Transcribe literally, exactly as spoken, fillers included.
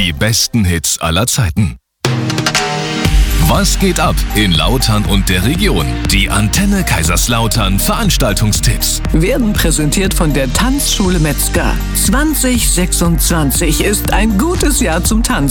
Die besten Hits aller Zeiten. Was geht ab in Lautern und der Region? Die Antenne Kaiserslautern Veranstaltungstipps werden präsentiert von der Tanzschule Metzger. zwanzig sechsundzwanzig ist ein gutes Jahr zum Tanzen.